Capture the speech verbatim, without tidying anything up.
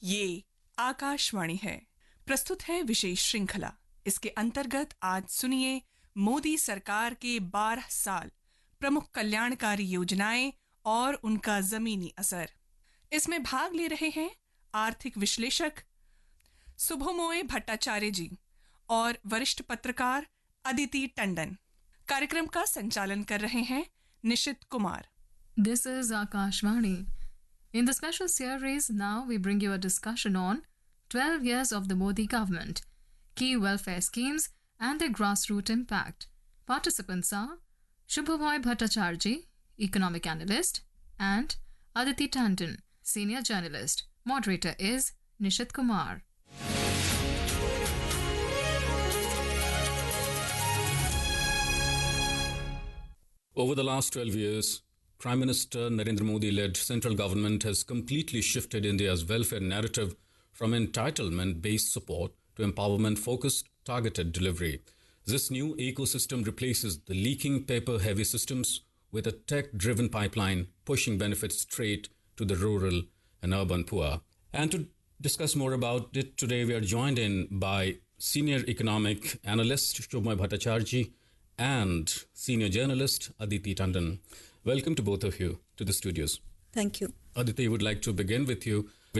ये आकाशवाणी है। प्रस्तुत है विशेष श्रृंखला। इसके अंतर्गत आज सुनिए मोदी सरकार के बारह साल, प्रमुख कल्याणकारी योजनाएं और उनका जमीनी असर। इसमें भाग ले रहे हैं आर्थिक विश्लेषक सुभोमोय भट्टाचार्य जी और वरिष्ठ पत्रकार अदिति टंडन। कार्यक्रम का संचालन कर रहे हैं निशित Kumar. This is Akashvani. In the special series, now we bring you a discussion on twelve years of the Modi government, key welfare schemes and their grassroots impact. Participants are Shubhamoy Bhattacharjee, economic analyst, and Aditi Tandon, senior journalist. Moderator is Nishit Kumar. Over the last twelve years, Prime Minister Narendra Modi-led central government has completely shifted India's welfare narrative from entitlement-based support to empowerment-focused, targeted delivery. This new ecosystem replaces the leaking paper-heavy systems with a tech-driven pipeline pushing benefits straight to the rural and urban poor. And to discuss more about it, today we are joined in by senior economic analyst Shubhamoy Bhattacharjee and senior journalist Aditi Tandon. Welcome to both of you to the studios. Thank you. Aditi, I would like to begin with you.